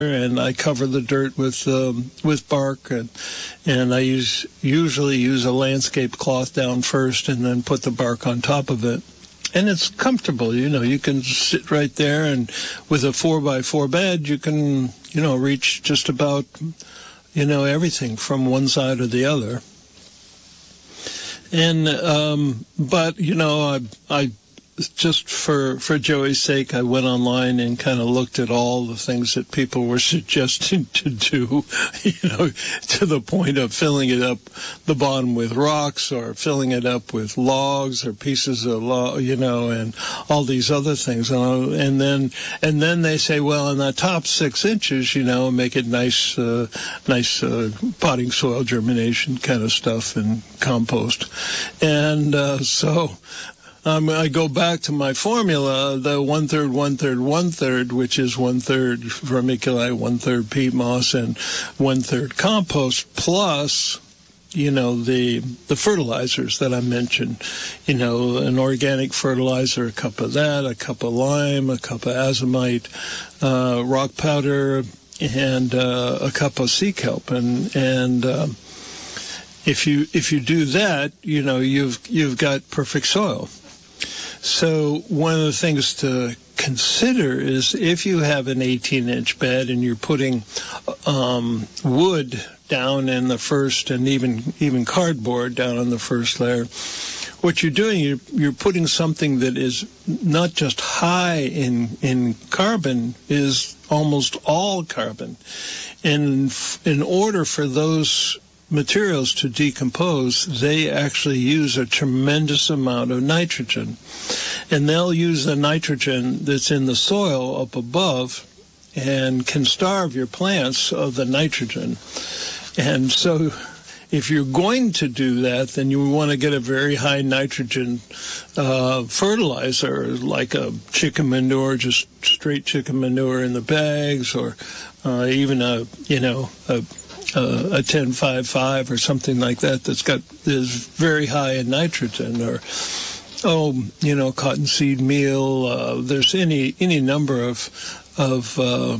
and I cover the dirt with bark, and I usually use a landscape cloth down first and then put the bark on top of it. And it's comfortable, you can sit right there, and with a 4x4 bed, you can, reach just about, everything from one side or the other. And, but, I just for Joey's sake, I went online and kind of looked at all the things that people were suggesting to do, to the point of filling it up the bottom with rocks or filling it up with logs or pieces of log, and all these other things. And then they say, well, in the top 6 inches, make it nice potting soil germination kind of stuff and compost. And so I go back to my formula, the 1/3, 1/3, 1/3, which is 1/3 vermiculite, 1/3 peat moss, and 1/3 compost, plus, the fertilizers that I mentioned. An organic fertilizer, a cup of that, a cup of lime, a cup of azomite, rock powder, and a cup of sea kelp. And if you do that, you've got perfect soil. So one of the things to consider is if you have an 18-inch bed and you're putting wood down in the first, and even cardboard down in the first layer, what you're doing, you're putting something that is not just high in carbon, is almost all carbon. And in order for those materials to decompose, they actually use a tremendous amount of nitrogen. And they'll use the nitrogen that's in the soil up above and can starve your plants of the nitrogen. And so if you're going to do that, then you want to get a very high nitrogen fertilizer, like a chicken manure, just straight chicken manure in the bags, or even a 10-5-5 or something like that is very high in nitrogen, or cottonseed meal. There's any number of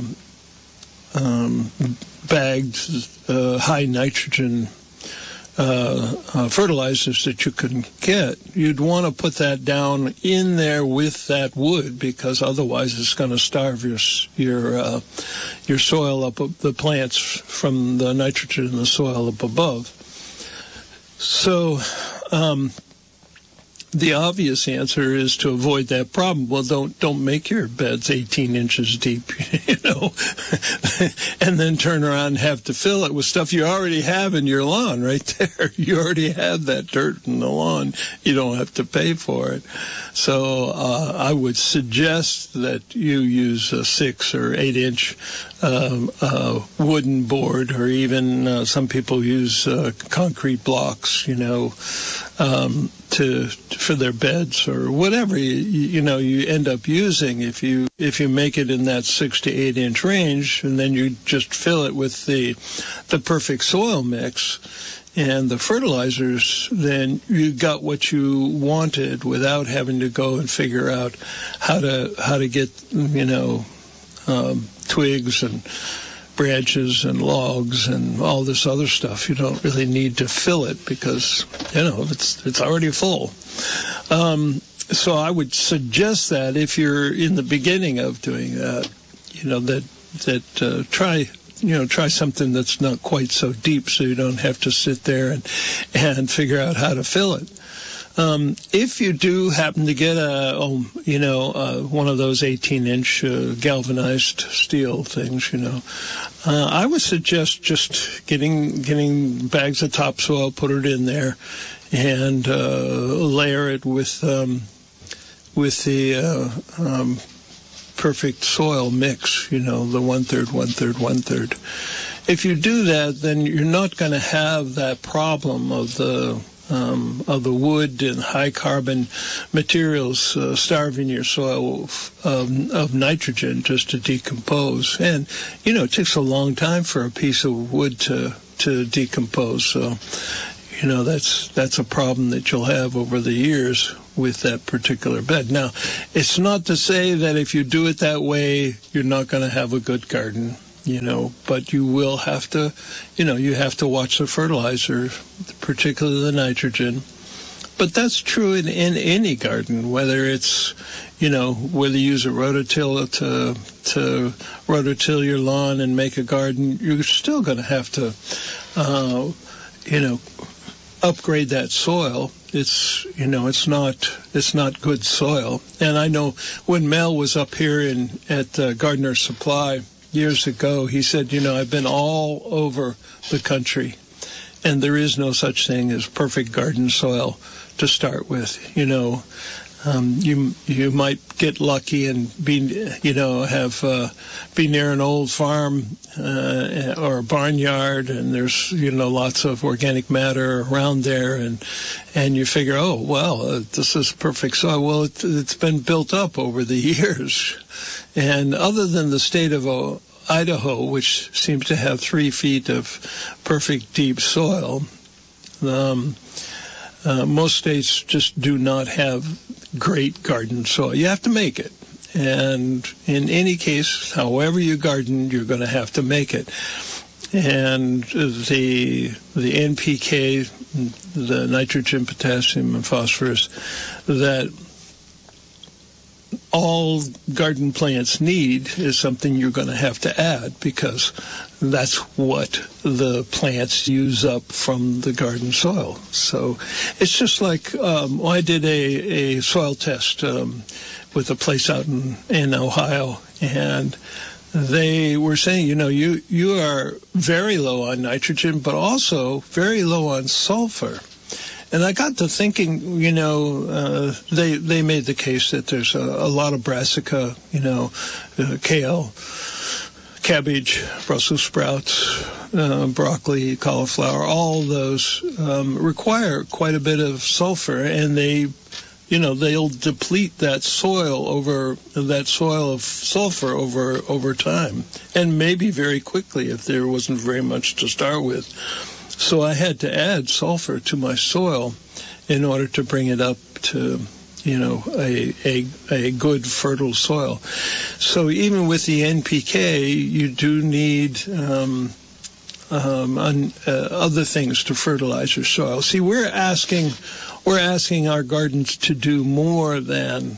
bagged high nitrogen fertilizers that you can get. You'd want to put that down in there with that wood, because otherwise it's going to starve your soil up, the plants, from the nitrogen in the soil up above. So the obvious answer is to avoid that problem. Well, don't make your beds 18 inches deep, and then turn around and have to fill it with stuff you already have in your lawn right there. You already have that dirt in the lawn. You don't have to pay for it. So I would suggest that you use a 6 or 8 inch wooden board, or even some people use concrete blocks, for their beds, or whatever you end up using. If you make it in that 6 to 8 inch range, and then you just fill it with the perfect soil mix and the fertilizers, then you got what you wanted without having to go and figure out how to get twigs and branches and logs and all this other stuff. You don't really need to fill it, because it's already full. So I would suggest that if you're in the beginning of doing that, try something that's not quite so deep, so you don't have to sit there and figure out how to fill it. If you do happen to get one of those 18-inch galvanized steel things, I would suggest just getting bags of topsoil, put it in there, and layer it with the perfect soil mix, the 1/3, 1/3, 1/3. If you do that, then you're not going to have that problem of the wood and high carbon materials starving your soil of nitrogen just to decompose. And it takes a long time for a piece of wood to decompose. So that's a problem that you'll have over the years with that particular bed. Now, it's not to say that if you do it that way, you're not going to have a good garden. but you will have to, you have to watch the fertilizer, particularly the nitrogen. But that's true in any garden, whether it's, whether you use a rototiller to rototill your lawn and make a garden, you're still going to have to, upgrade that soil. It's not good soil. And I know when Mel was up here at Gardener Supply years ago, he said, I've been all over the country, and there is no such thing as perfect garden soil to start with. You might get lucky and be near an old farm or a barnyard, and there's lots of organic matter around there, and you figure, this is perfect soil. Well, it's been built up over the years, and other than the state of Idaho, which seems to have 3 feet of perfect deep soil, most states just do not have great garden soil. You have to make it. And in any case, however you garden, you're going to have to make it. And the NPK, the nitrogen, potassium, and phosphorus that all garden plants need is something you're going to have to add, because that's what the plants use up from the garden soil. So it's just like I did a soil test with a place out in Ohio, and they were saying, you are very low on nitrogen, but also very low on sulfur. And I got to thinking, they made the case that there's a lot of brassica, kale, cabbage, Brussels sprouts, broccoli, cauliflower, all those require quite a bit of sulfur, and they'll deplete that soil of sulfur over time, and maybe very quickly if there wasn't very much to start with. So I had to add sulfur to my soil in order to bring it up to, a good fertile soil. So even with the NPK, you do need other things to fertilize your soil. See, we're asking our gardens to do more than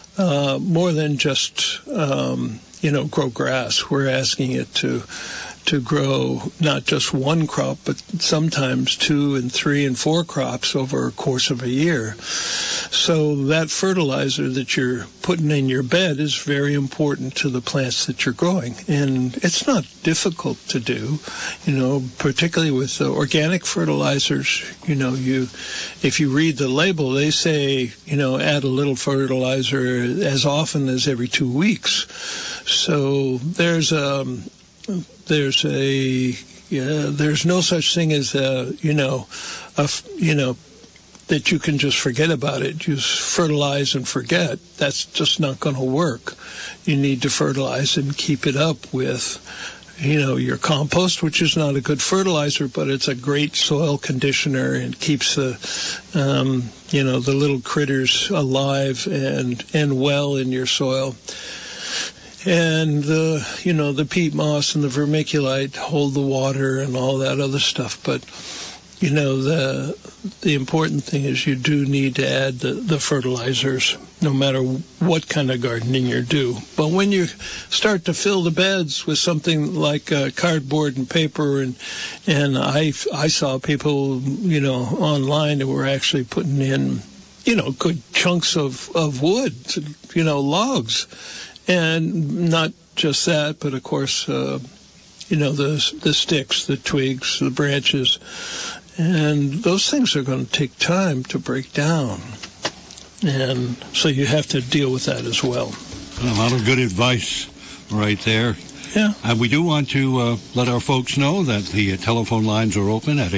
just grow grass. We're asking it to grow not just one crop, but sometimes 2 and 3 and 4 crops over a course of a year. So that fertilizer that you're putting in your bed is very important to the plants that you're growing. And it's not difficult to do, particularly with organic fertilizers. If you read the label, they say, add a little fertilizer as often as every 2 weeks. So there's no such thing as that you can just forget about it. Just fertilize and forget. That's just not going to work. You need to fertilize and keep it up with, your compost, which is not a good fertilizer, but it's a great soil conditioner and keeps the little critters alive and well in your soil. And the peat moss and the vermiculite hold the water and all that other stuff. But, the important thing is you do need to add the fertilizers, no matter what kind of gardening you do. But when you start to fill the beds with something like cardboard and paper, and I saw people, online that were actually putting in, good chunks of wood, logs. And not just that, but of course, the sticks, the twigs, the branches, and those things are going to take time to break down. And so you have to deal with that as well. A lot of good advice right there. Yeah. And we do want to let our folks know that the telephone lines are open at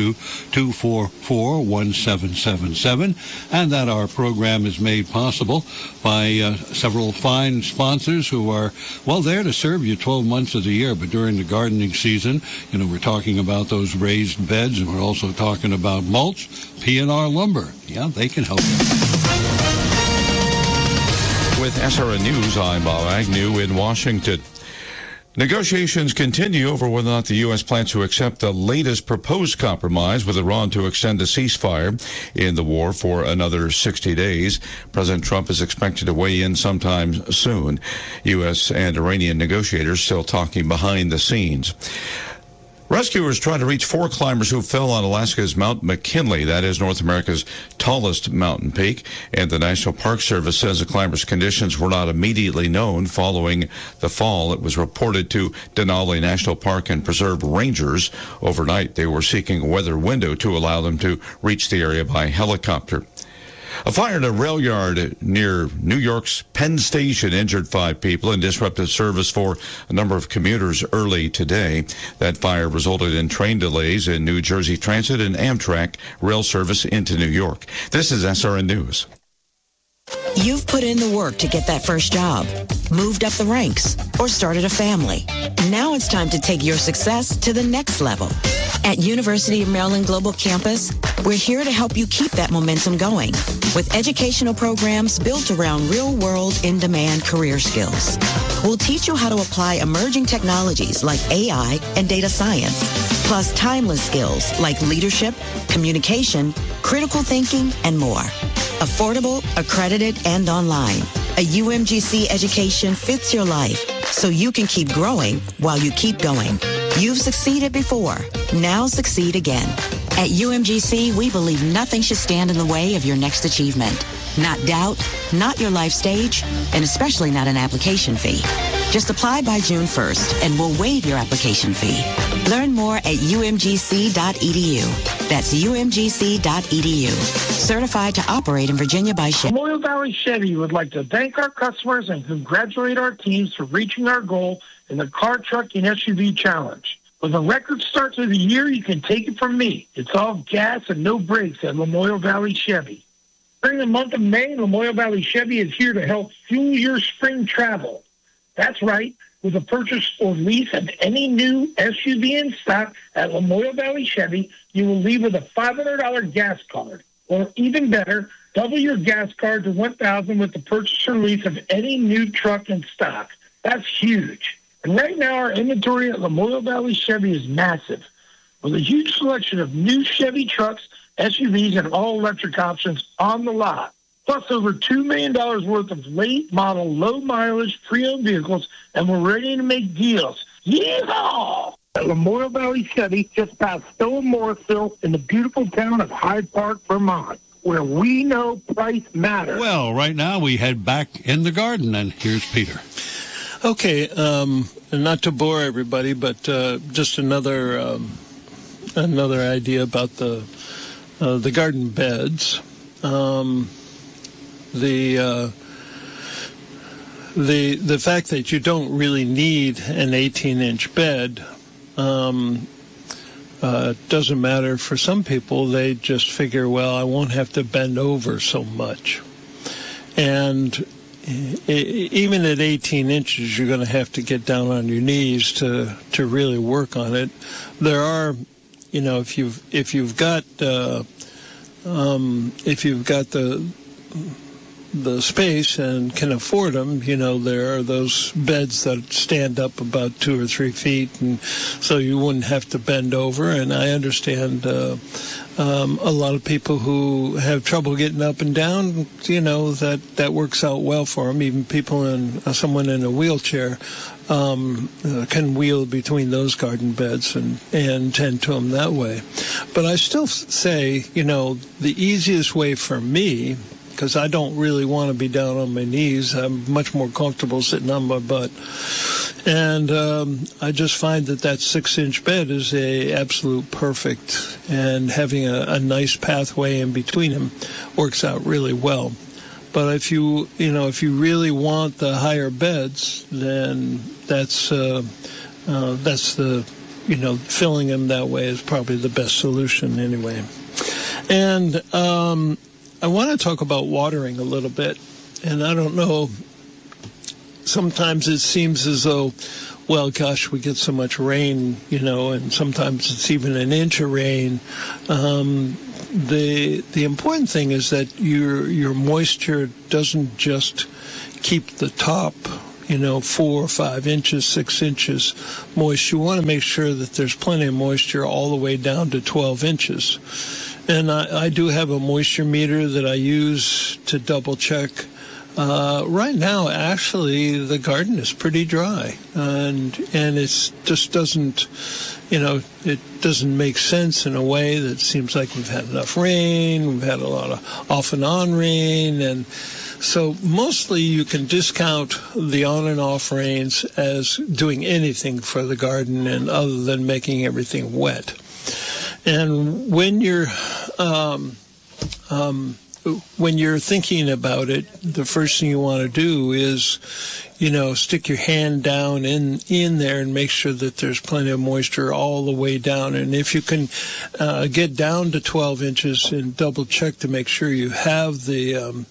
802-244-1777, and that our program is made possible by several fine sponsors who are, there to serve you 12 months of the year. But during the gardening season, we're talking about those raised beds, and we're also talking about mulch. P&R Lumber. Yeah, they can help you. With SRN News, I'm Bob Agnew in Washington. Negotiations continue over whether or not the U.S. plans to accept the latest proposed compromise with Iran to extend the ceasefire in the war for another 60 days. President Trump is expected to weigh in sometime soon. U.S. and Iranian negotiators still talking behind the scenes. Rescuers try to reach 4 climbers who fell on Alaska's Mount McKinley. That is North America's tallest mountain peak. And the National Park Service says the climbers' conditions were not immediately known following the fall. It was reported to Denali National Park and Preserve rangers. Overnight, they were seeking a weather window to allow them to reach the area by helicopter. A fire in a rail yard near New York's Penn Station injured 5 people and disrupted service for a number of commuters early today. That fire resulted in train delays in New Jersey Transit and Amtrak rail service into New York. This is SRN News. You've put in the work to get that first job, moved up the ranks, or started a family. Now it's time to take your success to the next level. At University of Maryland Global Campus, we're here to help you keep that momentum going with educational programs built around real-world, in-demand career skills. We'll teach you how to apply emerging technologies like AI and data science, plus timeless skills like leadership, communication, critical thinking, and more. Affordable, accredited, and online. A UMGC education fits your life so you can keep growing while you keep going. You've succeeded before. Now succeed again. At UMGC, we believe nothing should stand in the way of your next achievement. Not doubt, not your life stage, and especially not an application fee. Just apply by June 1st and we'll waive your application fee. Learn more at umgc.edu. That's umgc.edu. Certified to operate in Virginia by Chevy. Memorial Valley Chevy would like to thank our customers and congratulate our teams for reaching our goal in the Car, Truck, and SUV Challenge. With a record start to the year, you can take it from me. It's all gas and no brakes at Memorial Valley Chevy. During the month of May, Memorial Valley Chevy is here to help fuel your spring travel. That's right. With a purchase or lease of any new SUV in stock at Memorial Valley Chevy, you will leave with a $500 gas card. Or even better, double your gas card to $1,000 with the purchase or lease of any new truck in stock. That's huge. And right now, our inventory at Memorial Valley Chevy is massive, with a huge selection of new Chevy trucks, SUVs, and all-electric options on the lot. Plus over $2 million worth of late model, low-mileage, pre-owned vehicles, and we're ready to make deals. Yeehaw! At Memorial Valley Chevy, just past Stowe and Morrisville, in the beautiful town of Hyde Park, Vermont, where we know price matters. Well, right now we head back in the garden, and here's Peter. Okay, not to bore everybody, but just another idea about the garden beds. The fact that you don't really need an 18-inch bed doesn't matter for some people. They just figure, well, I won't have to bend over so much. And even at 18 inches, you're going to have to get down on your knees to really work on it. There are, if you've got the space and can afford them, there are those beds that stand up about 2 or 3 feet, and so you wouldn't have to bend over. And I understand a lot of people who have trouble getting up and down, that works out well for them. Even someone in a wheelchair can wheel between those garden beds and tend to them that way. But I still say, the easiest way for me, because I don't really want to be down on my knees. I'm much more comfortable sitting on my butt. And I just find that 6-inch bed is a absolute perfect, and having a nice pathway in between them works out really well. But if you really want the higher beds, then that's the, filling them that way is probably the best solution anyway. And I want to talk about watering a little bit, and I don't know, sometimes it seems as though, well, gosh, we get so much rain, and sometimes it's even an inch of rain. The important thing is that your moisture doesn't just keep the top 4 or 5 inches, 6 inches moist. You want to make sure that there's plenty of moisture all the way down to 12 inches. And I do have a moisture meter that I use to double check. Right now, actually, the garden is pretty dry, and it just doesn't, it doesn't make sense in a way that seems like we've had enough rain, we've had a lot of off and on rain, and so mostly you can discount the on and off rains as doing anything for the garden, and other than making everything wet. And when you're thinking about it, the first thing you want to do is, stick your hand down in there and make sure that there's plenty of moisture all the way down. And if you can get down to 12 inches and double check to make sure you have the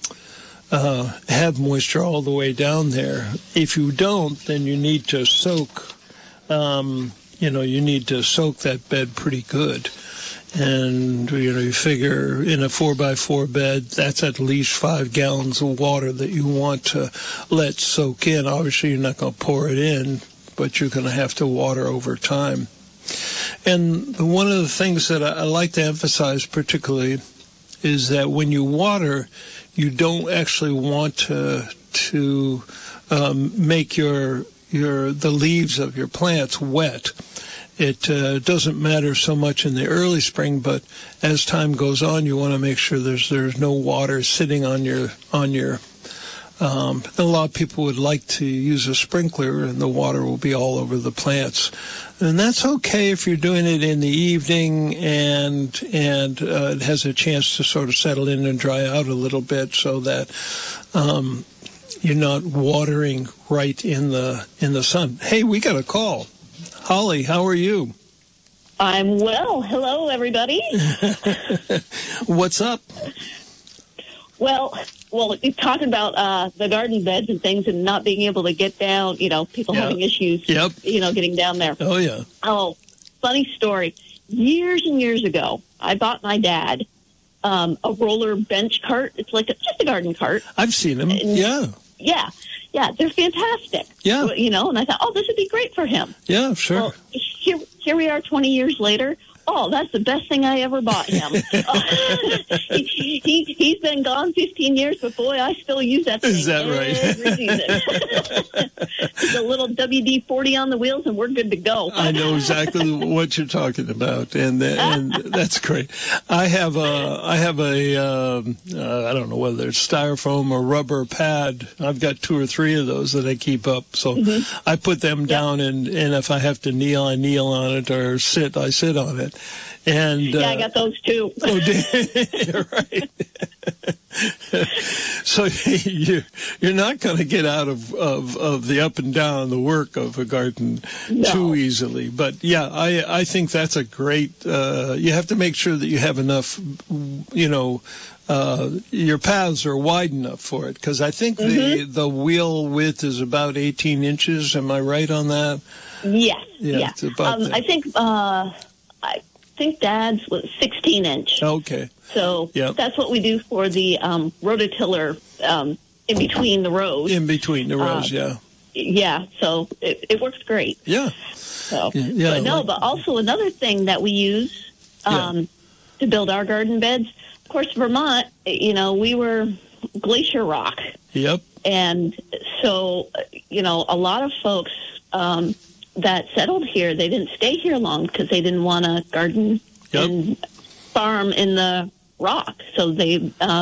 have moisture all the way down there. If you don't, then you need to soak. You need to soak that bed pretty good. And, you figure in a 4x4 bed, that's at least 5 gallons of water that you want to let soak in. Obviously, you're not going to pour it in, but you're going to have to water over time. And one of the things that I like to emphasize particularly is that when you water, you don't actually want to make the leaves of your plants wet. It doesn't matter so much in the early spring, but as time goes on, you want to make sure there's no water sitting on your. A lot of people would like to use a sprinkler, and the water will be all over the plants, and that's okay if you're doing it in the evening and it has a chance to sort of settle in and dry out a little bit, so that you're not watering right in the sun. Hey, we got a call. Holly, how are you? I'm well. Hello, everybody. What's up? Well, you're talking about the garden beds and things and not being able to get down, people having issues, Yep. Getting down there. Oh, yeah. Oh, funny story. Years and years ago, I bought my dad a roller bench cart. It's like just a garden cart. I've seen them, yeah. Yeah, they're fantastic. Yeah. And I thought, this would be great for him. Yeah, sure. Well, here we are 20 years later. Oh, that's the best thing I ever bought him. He's been gone 15 years, but boy, I still use that thing. Is that right? Every season. Just a little WD-40 on the wheels, and we're good to go. I know exactly what you're talking about, and that's great. I have a I don't know whether it's styrofoam or rubber pad. I've got 2 or 3 of those that I keep up. So I put them down, and if I have to kneel, I kneel on it, or sit, I sit on it. And I got those too. Right. So you're not going to get out of the up and down, the work of a garden too easily. But yeah, I think that's a great. You have to make sure that you have enough. Your paths are wide enough for it, because I think the wheel width is about 18 inches. Am I right on that? Yes. Yeah. It's about that. I think Dad's was 16-inch. Okay. So that's what we do for the rototiller in between the rows. In between the rows, yeah. Yeah, so it works great. Yeah. So, but also another thing that we use to build our garden beds, of course, Vermont, we were glacier rock. Yep. And so, a lot of folks that settled here, they didn't stay here long because they didn't want to garden and farm in the rock. So they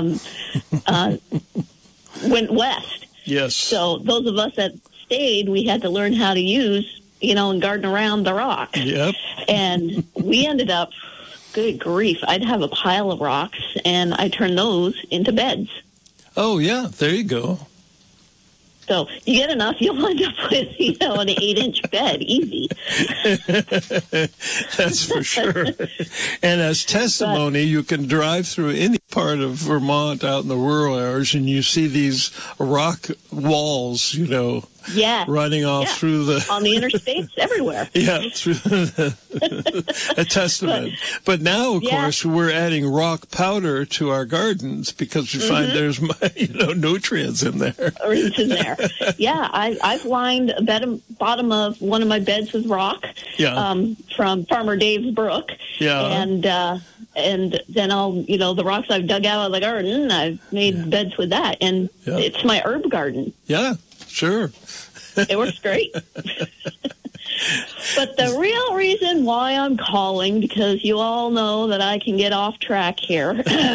went west. Yes. So those of us that stayed, we had to learn how to use, and garden around the rock. Yep. And we ended up, good grief, I'd have a pile of rocks, and I turned those into beds. Oh, yeah, there you go. So you get enough, you'll end up with, an 8-inch bed, easy. That's for sure. And as testimony, you can drive through any part of Vermont out in the rural areas, and you see these rock walls, running off through the on the interstates everywhere. Yeah, through a testament. But now, of course, we're adding rock powder to our gardens because we find there's nutrients in there. It's in there. Yeah, I've lined the bottom of one of my beds with rock from Farmer Dave's brook. Yeah. And then I'll, the rocks I've dug out of the garden, I've made beds with that. And it's my herb garden. Yeah, sure. It works great. But the real reason why I'm calling, because you all know that I can get off track here.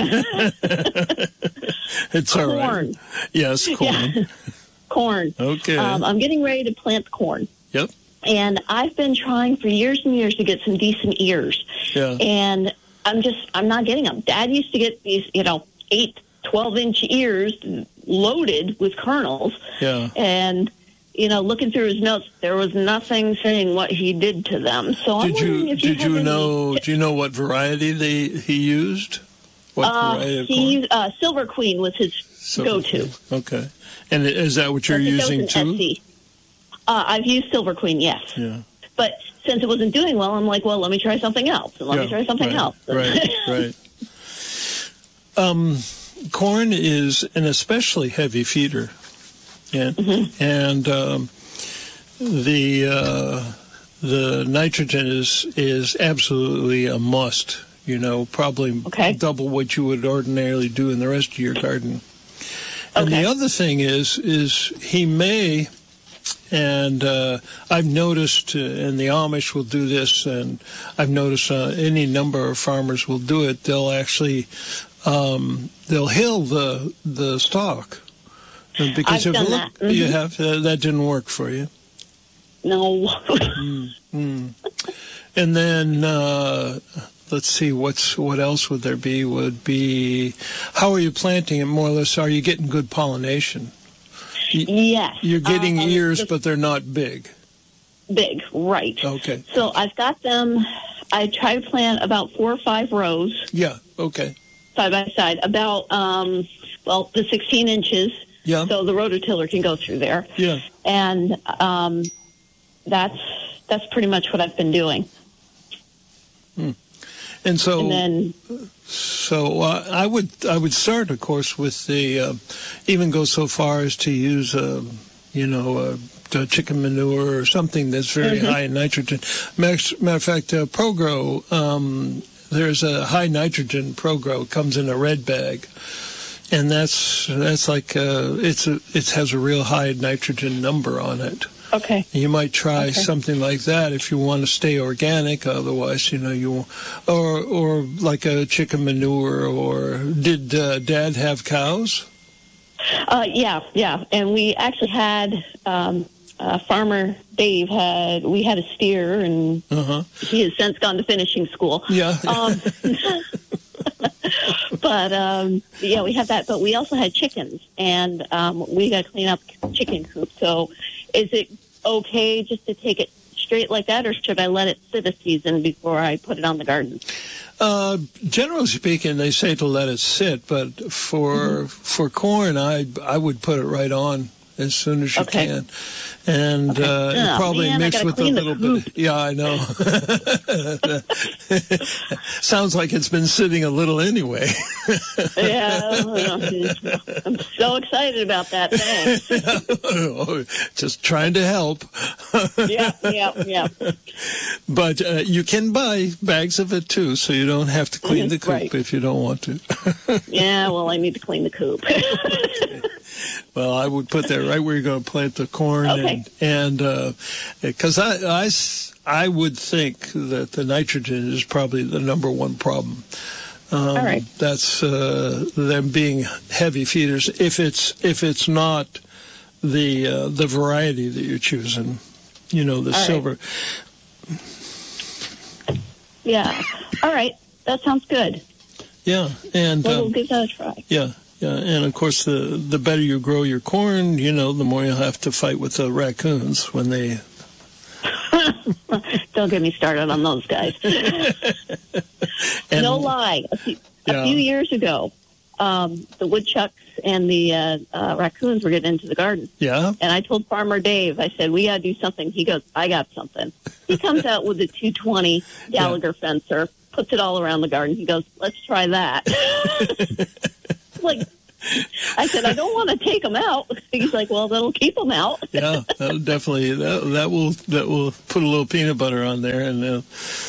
It's all right. Yes, corn. Yeah. Corn. Okay. I'm getting ready to plant corn. Yep. And I've been trying for years and years to get some decent ears. Yeah. And I'm not getting them. Dad used to get these, 8, 12-inch ears loaded with kernels. Yeah. And, looking through his notes, there was nothing saying what he did to them. So I'm wondering if you do you know what variety he used? What variety of corn? Silver Queen was his go-to. Okay. And is that what you're using too? I've used Silver Queen, yes. Yeah. But since it wasn't doing well, I'm like, well, let me try something else. And let me try something else. Right. Corn is an especially heavy feeder. And the nitrogen is absolutely a must. Probably double what you would ordinarily do in the rest of your garden. And the other thing is he may, and I've noticed, and the Amish will do this, and I've noticed any number of farmers will do it. They'll actually they'll hill the stalk. Because I've done that. You have that didn't work for you. No. And then let's see, what else would there be? Would be, how are you planting it more or less? Are you getting good pollination? Yes. You're getting ears, but they're not big. Big, right. Okay. So I've got them, I try to plant about 4 or 5 rows. Yeah, okay. Side by side, about, the 16 inches. Yeah. So the rototiller can go through there. Yeah. And that's pretty much what I've been doing. And so, and then, I would start, of course, with the even go so far as to use chicken manure or something that's very high in nitrogen. Matter of fact, ProGrow, there's a high nitrogen ProGrow, comes in a red bag. And that's like it has a real high nitrogen number on it. Okay. You might try something like that if you want to stay organic. Otherwise, you or like a chicken manure. Or did Dad have cows? Yeah. And we actually had Farmer Dave we had a steer, and he has since gone to finishing school. Yeah. But, we had that. But we also had chickens, and we got to clean up chicken coop. So is it okay just to take it straight like that, or should I let it sit a season before I put it on the garden? Generally speaking, they say to let it sit, but for corn, I would put it right on as soon as you can. And probably mix with a little bit. Yeah, I know. Sounds like it's been sitting a little anyway. Yeah, I'm so excited about that thing. Just trying to help. Yeah. But you can buy bags of it too, so you don't have to clean the coop if you don't want to. Yeah, well, I need to clean the coop. Well, I would put that right where you're going to plant the corn, and because I would think that the nitrogen is probably the number one problem. All right. That's them being heavy feeders. If it's not the variety that you're choosing, the silver. Right. Yeah. All right. That sounds good. Yeah, and we'll give that a try. Yeah. Yeah, and of course, the better you grow your corn, the more you'll have to fight with the raccoons when they. Don't get me started on those guys. No lie. A few years ago, the woodchucks and the raccoons were getting into the garden. Yeah. And I told Farmer Dave, I said, we got to do something. He goes, I got something. He comes out with a 220 Gallagher fencer, puts it all around the garden. He goes, let's try that. Like, I said, I don't want to take them out. He's like, well, that'll keep them out. Yeah, that'll definitely, that will put a little peanut butter on there, and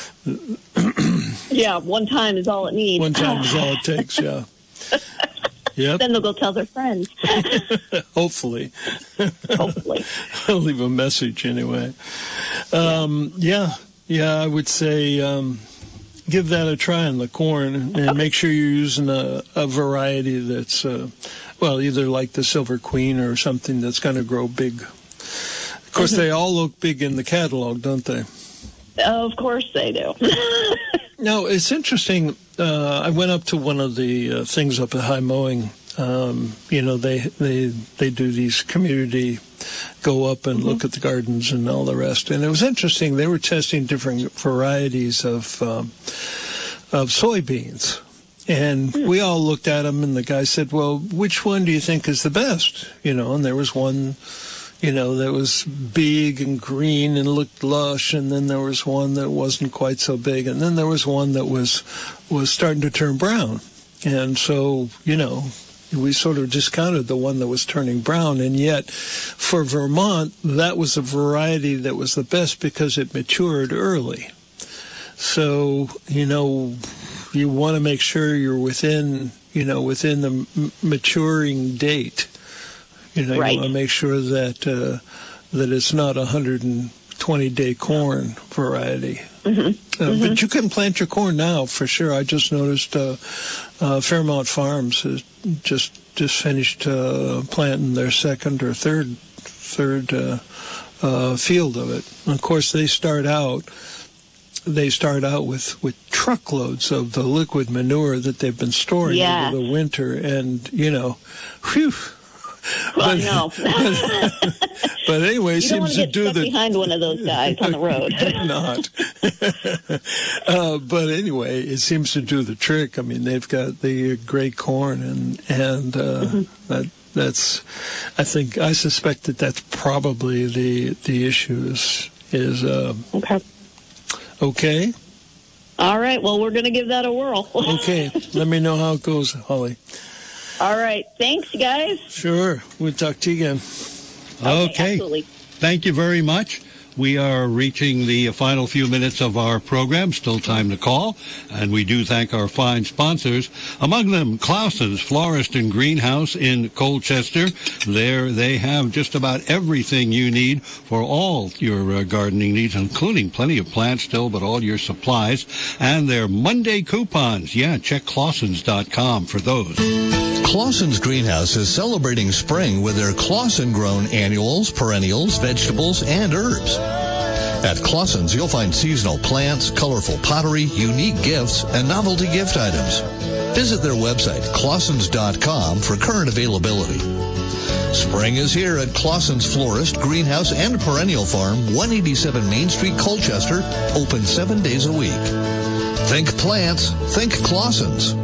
yeah, one time is all it needs. One time is all it takes, yeah. Yep. Then they'll go tell their friends. Hopefully. Hopefully. I'll leave a message anyway. Yeah, I would say give that a try on the corn, and make sure you're using a variety that's, either like the Silver Queen or something that's going to grow big. Of course, they all look big in the catalog, don't they? Of course they do. No, it's interesting. I went up to one of the things up at High Mowing. They do these community go up and look at the gardens and all the rest. And it was interesting. They were testing different varieties of soybeans. And we all looked at them, and the guy said, well, which one do you think is the best? And there was one, that was big and green and looked lush, and then there was one that wasn't quite so big, and then there was one that was starting to turn brown. And so, we sort of discounted the one that was turning brown, and yet for Vermont, that was a variety that was the best because it matured early. So, you want to make sure you're within the maturing date. Right. You want to make sure that it's not 120-day corn variety. Mm-hmm. But you can plant your corn now for sure. I just noticed Fairmount Farms has just finished planting their second or third field of it. And of course, they start out with truckloads of the liquid manure that they've been storing over the winter, and whew. Well, I know. But anyway, you seems to do the behind one of those guys on the road. Not. But anyway, it seems to do the trick. I mean, they've got the great corn, and that's. I suspect that's probably the issue is. Okay. Okay. All right. Well, we're going to give that a whirl. Okay. Let me know how it goes, Holly. All right. Thanks, guys. Sure. We'll talk to you again. Okay. Absolutely. Thank you very much. We are reaching the final few minutes of our program. Still time to call. And we do thank our fine sponsors. Among them, Clausen's Florist and Greenhouse in Colchester. There they have just about everything you need for all your gardening needs, including plenty of plants still, but all your supplies. And their Monday coupons. Yeah, check Clausens.com for those. Clausen's Greenhouse is celebrating spring with their Clausen-grown annuals, perennials, vegetables, and herbs. At Clausen's, you'll find seasonal plants, colorful pottery, unique gifts, and novelty gift items. Visit their website, Clausens.com, for current availability. Spring is here at Clausen's Florist, Greenhouse, and Perennial Farm, 187 Main Street, Colchester, open 7 days a week. Think plants, think Clausen's.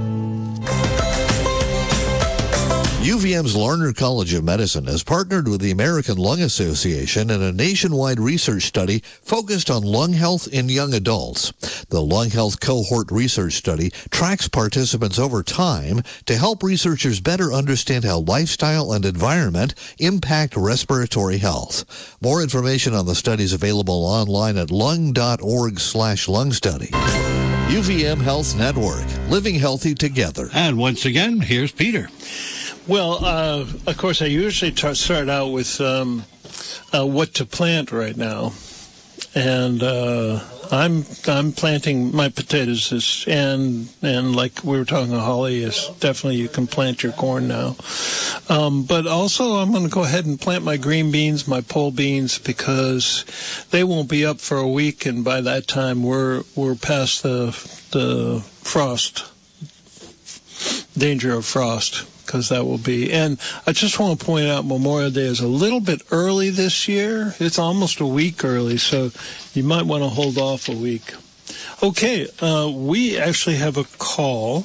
UVM's Larner College of Medicine has partnered with the American Lung Association in a nationwide research study focused on lung health in young adults. The Lung Health Cohort Research Study tracks participants over time to help researchers better understand how lifestyle and environment impact respiratory health. More information on the study is available online at lung.org/lungstudy. UVM Health Network, living healthy together. And once again, here's Peter. Well, of course, I usually start out with what to plant right now, and I'm planting my potatoes, and like we were talking to Holly, is definitely you can plant your corn now, but also I'm going to go ahead and plant my green beans, my pole beans, because they won't be up for a week, and by that time we're past the frost danger of frost. Because that will be. And I just want to point out Memorial Day is a little bit early this year. It's almost a week early, so you might want to hold off a week. Okay, we actually have a call.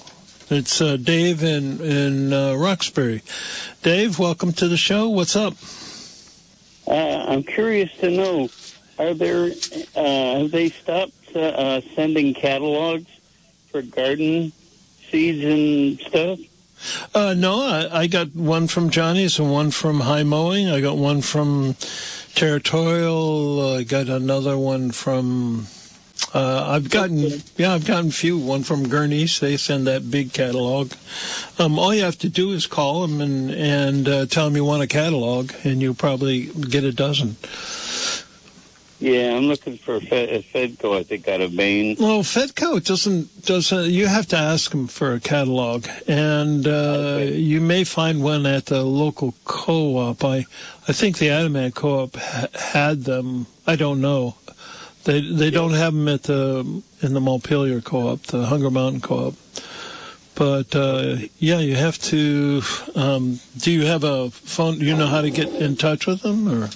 It's Dave in Roxbury. Dave, welcome to the show. What's up? I'm curious to know, have they stopped sending catalogs for garden seeds and stuff? No, I got one from Johnny's and one from High Mowing. I got one from Territorial. I got another one from... I've gotten a few. One from Gurney's. They send that big catalog. All you have to do is call them and tell them you want a catalog, and you'll probably get a dozen. Yeah, I'm looking for Fedco, I think, out of Maine. Well, Fedco doesn't. You have to ask them for a catalog, and you may find one at the local co-op. I think the Adamat co-op had them. I don't know. They don't have them in the Montpelier co-op, the Hunger Mountain co-op. But you have to. Do you have a phone? Do you know how to get in touch with them, or?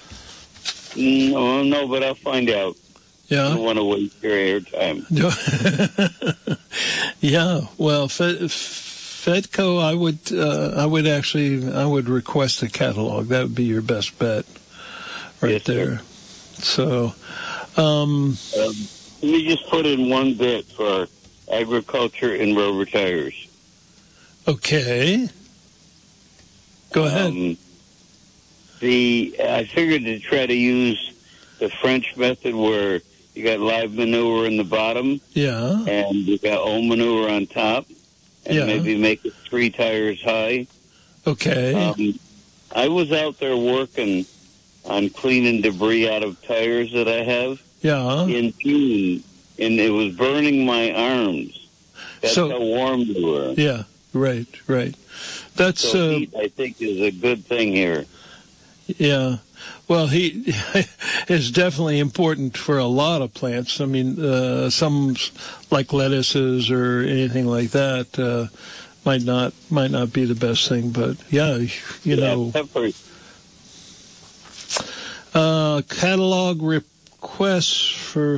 No, but I'll find out. Yeah. I don't want to waste your airtime. Yeah. Well, Fedco, I would request a catalog. That would be your best bet, right there. So. Let me just put in one bit for agriculture and rubber tires. Okay. Go ahead. I figured to try to use the French method where you got live manure in the bottom. Yeah. And you got old manure on top. And maybe make it 3 tires high. Okay. I was out there working on cleaning debris out of tires that I have. Yeah. In June, and it was burning my arms. That's how warm they were. Yeah, right. That's heat, I think, is a good thing here. Yeah. Well, heat is definitely important for a lot of plants. I mean, some like lettuces or anything like that might not be the best thing, but you know. Peppers. Catalog requests for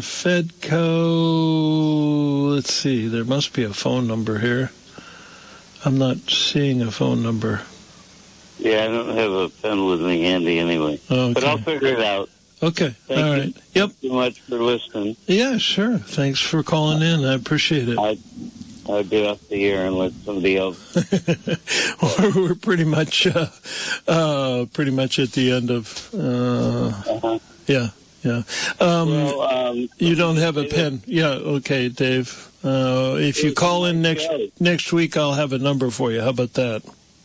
Fedco. Let's see. There must be a phone number here. I'm not seeing a phone number. Yeah, I don't have a pen with me handy anyway. Okay. But I'll figure it out. Okay. All right. Yep. Thank you so much for listening. Yeah, sure. Thanks for calling in. I appreciate it. I'll get off the air and let somebody else. We're pretty much at the end of. Yeah. You don't have a pen. Yeah. Okay, Dave. If you call in next week, I'll have a number for you. How about that?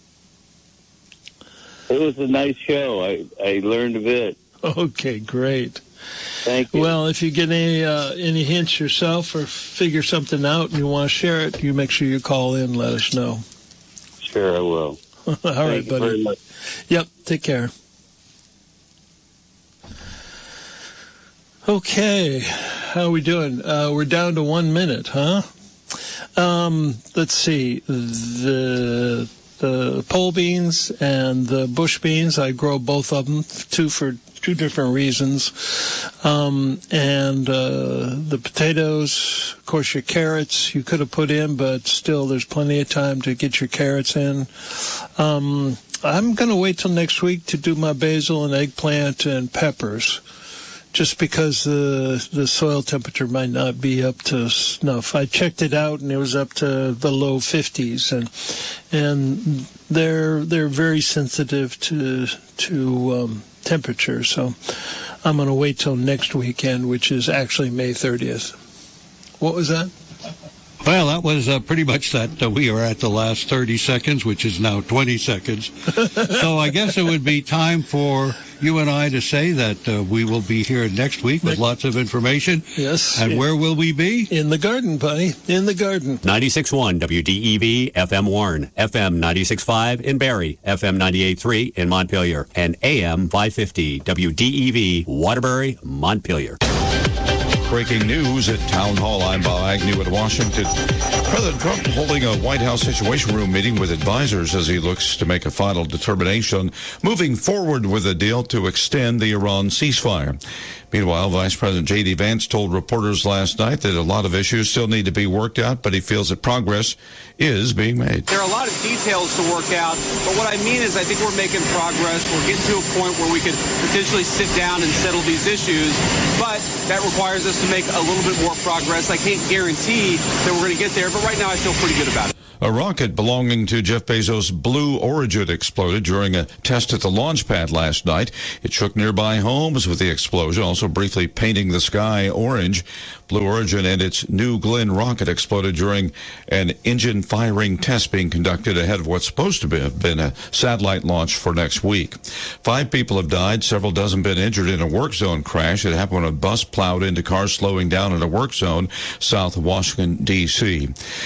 It was a nice show. I learned a bit. Okay, great. Thank you. Well, if you get any hints yourself or figure something out and you want to share it, you make sure you call in and let us know. Sure, I will. All right, buddy. Thank you very much. Yep, take care. Okay, how are we doing? We're down to 1 minute, huh? Let's see. The pole beans and the bush beans, I grow both of them, for two different reasons. And the potatoes, of course, your carrots you could have put in, but still there's plenty of time to get your carrots in. I'm going to wait till next week to do my basil and eggplant and peppers, just because the soil temperature might not be up to snuff. I checked it out, and it was up to the low 50s, and they're very sensitive to temperature. So I'm going to wait till next weekend, which is actually May 30th. What was that? Well, that was pretty much that. We are at the last 30 seconds, which is now 20 seconds. So I guess it would be time for you and I to say that we will be here next week with lots of information. Yes. And where will we be? In the garden, buddy. In the garden. 96.1 WDEV FM Warren, FM 96.5 in Barrie, FM 98.3 in Montpelier, and AM 550 WDEV Waterbury, Montpelier. Breaking news at Town Hall. I'm Bob Agnew at Washington. President Trump holding a White House Situation Room meeting with advisors as he looks to make a final determination moving forward with a deal to extend the Iran ceasefire. Meanwhile, Vice President J.D. Vance told reporters last night that a lot of issues still need to be worked out, but he feels that progress is being made. There are a lot of details to work out, but what I mean is I think we're making progress. We're getting to a point where we could potentially sit down and settle these issues, but that requires us to make a little bit more progress. I can't guarantee that we're going to get there, but right now I feel pretty good about it. A rocket belonging to Jeff Bezos' Blue Origin exploded during a test at the launch pad last night. It shook nearby homes with the explosion, also briefly painting the sky orange. Blue Origin and its New Glenn rocket exploded during an engine firing test being conducted ahead of what's supposed to have been a satellite launch for next week. 5 people have died, several dozen been injured in a work zone crash. It happened when a bus plowed into cars slowing down in a work zone south of Washington, D.C.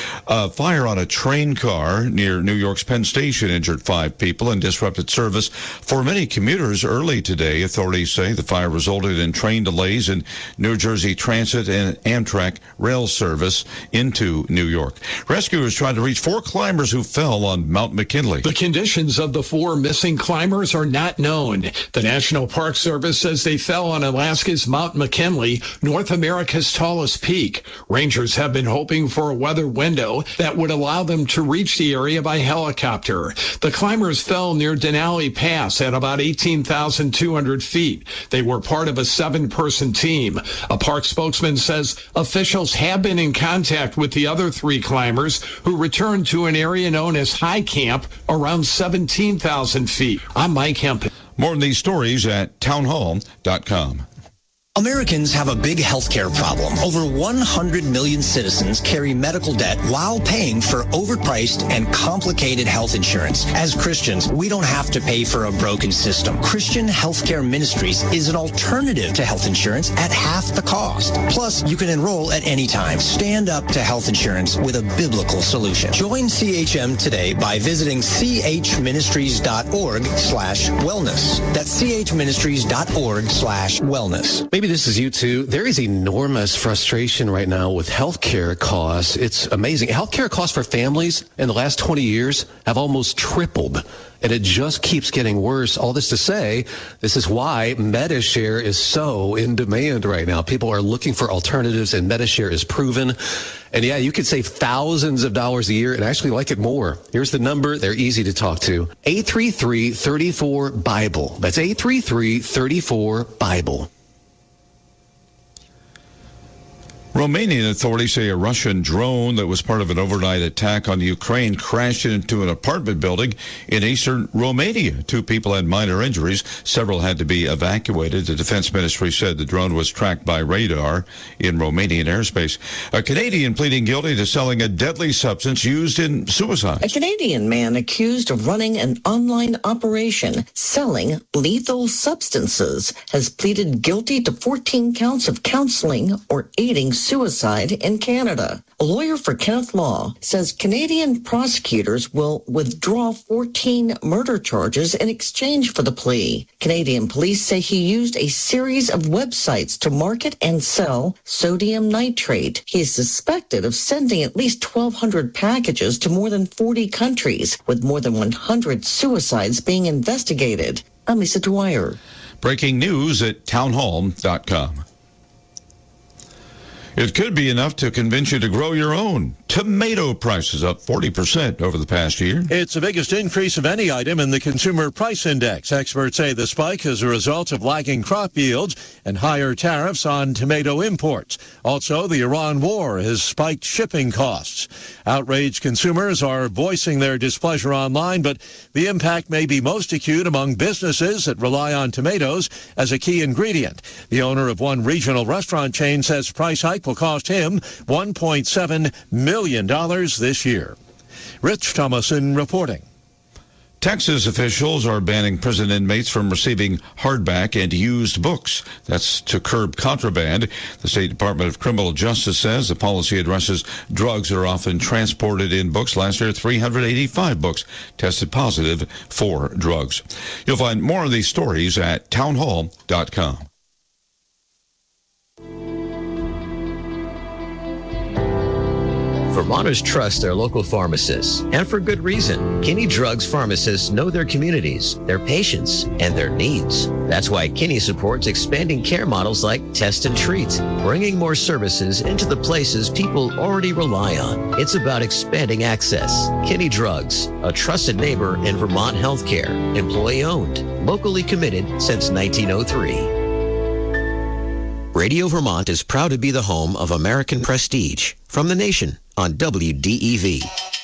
A fire on a train car near New York's Penn Station injured 5 people and disrupted service for many commuters early today. Authorities say the fire resulted in train delays in New Jersey Transit and Amtrak rail service into New York. Rescuers tried to reach 4 climbers who fell on Mount McKinley. The conditions of the 4 missing climbers are not known. The National Park Service says they fell on Alaska's Mount McKinley, North America's tallest peak. Rangers have been hoping for a weather window that would allow them to reach the area by helicopter. The climbers fell near Denali Pass at about 18,200 feet. They were part of a 7-person team. A park spokesman says officials have been in contact with the other 3 climbers who returned to an area known as High Camp around 17,000 feet. I'm Mike Hemp. More on these stories at townhall.com. Americans have a big healthcare problem. Over 100 million citizens carry medical debt while paying for overpriced and complicated health insurance. As Christians, we don't have to pay for a broken system. Christian Healthcare Ministries is an alternative to health insurance at half the cost. Plus, you can enroll at any time. Stand up to health insurance with a biblical solution. Join CHM today by visiting chministries.org/wellness. That's chministries.org/wellness. Maybe this is you too. There is enormous frustration right now with healthcare costs. It's amazing. Healthcare costs for families in the last 20 years have almost tripled, and it just keeps getting worse. All this to say, this is why Medi-Share is so in demand right now. People are looking for alternatives, and Medi-Share is proven. And yeah, you could save thousands of dollars a year and actually like it more. Here's the number. They're easy to talk to. 833-34-BIBLE. That's 833-34-BIBLE. Romanian authorities say a Russian drone that was part of an overnight attack on Ukraine crashed into an apartment building in eastern Romania. 2 people had minor injuries. Several had to be evacuated. The defense ministry said the drone was tracked by radar in Romanian airspace. A Canadian pleading guilty to selling a deadly substance used in suicide. A Canadian man accused of running an online operation selling lethal substances has pleaded guilty to 14 counts of counseling or aiding suicide in Canada. A lawyer for Kenneth Law says Canadian prosecutors will withdraw 14 murder charges in exchange for the plea. Canadian police say he used a series of websites to market and sell sodium nitrate. He is suspected of sending at least 1,200 packages to more than 40 countries, with more than 100 suicides being investigated. I'm Lisa Dwyer. Breaking news at townhall.com. It could be enough to convince you to grow your own. Tomato prices up 40% over the past year. It's the biggest increase of any item in the Consumer Price Index. Experts say the spike is a result of lagging crop yields and higher tariffs on tomato imports. Also, the Iran war has spiked shipping costs. Outraged consumers are voicing their displeasure online, but the impact may be most acute among businesses that rely on tomatoes as a key ingredient. The owner of one regional restaurant chain says price hike will cost him $1.7 million this year. Rich Thomason reporting. Texas officials are banning prison inmates from receiving hardback and used books. That's to curb contraband. The State Department of Criminal Justice says the policy addresses drugs that are often transported in books. Last year, 385 books tested positive for drugs. You'll find more of these stories at townhall.com. Vermonters trust their local pharmacists, and for good reason. Kinney Drugs pharmacists know their communities, their patients, and their needs. That's why Kinney supports expanding care models like Test and Treat, bringing more services into the places people already rely on. It's about expanding access. Kinney Drugs, a trusted neighbor in Vermont healthcare, employee-owned, locally committed since 1903. Radio Vermont is proud to be the home of American Prestige from the nation on WDEV.